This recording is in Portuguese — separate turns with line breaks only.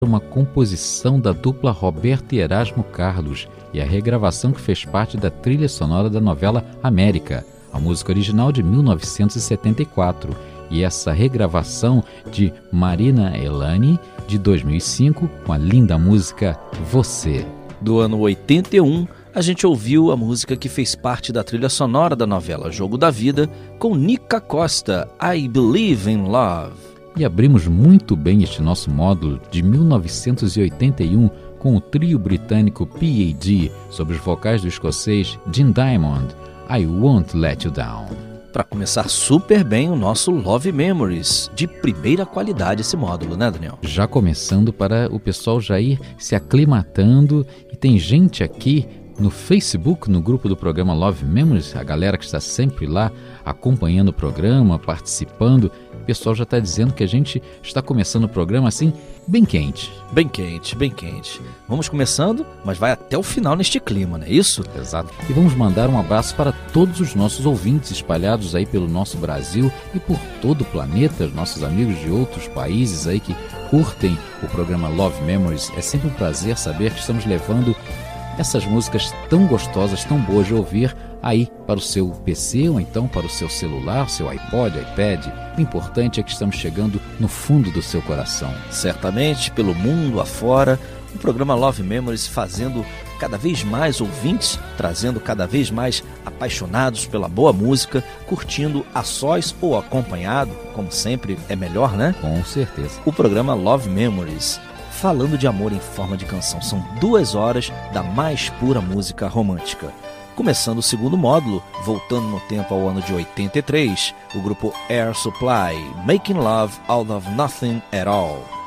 uma composição da dupla Roberto e Erasmo Carlos e a regravação que fez parte da trilha sonora da novela América, a música original de 1974, e essa regravação de Marina Elani, de 2005, com a linda música Você.
Do ano 81, a gente ouviu a música que fez parte da trilha sonora da novela Jogo da Vida, com Nica Costa, I Believe in Love.
E abrimos muito bem este nosso módulo de 1981 com o trio britânico PAD, sob os vocais do escocês Jim Diamond, I Won't Let You Down.
Para começar super bem o nosso Love Memories, de primeira qualidade esse módulo, né, Daniel?
Já começando para o pessoal já ir se aclimatando, e tem gente aqui no Facebook, no grupo do programa Love Memories, a galera que está sempre lá acompanhando o programa, participando. O pessoal já está dizendo que a gente está começando o programa assim, bem quente.
Bem quente, bem quente. Vamos começando, mas vai até o final neste clima, não é isso?
Exato. E vamos mandar um abraço para todos os nossos ouvintes espalhados aí pelo nosso Brasil e por todo o planeta, os nossos amigos de outros países aí que curtem o programa Love Memories. É sempre um prazer saber que estamos levando essas músicas tão gostosas, tão boas de ouvir aí para o seu PC ou então para o seu celular, seu iPod, iPad. O importante é que estamos chegando no fundo do seu coração.
Certamente, pelo mundo afora, o programa Love Memories fazendo cada vez mais ouvintes, trazendo cada vez mais apaixonados pela boa música, curtindo a sós ou acompanhado, como sempre é melhor, né?
Com certeza.
O programa Love Memories, falando de amor em forma de canção. São 2 horas da mais pura música romântica. Começando o segundo módulo, voltando no tempo ao ano de 83, o grupo Air Supply, Making Love Out of Nothing at All.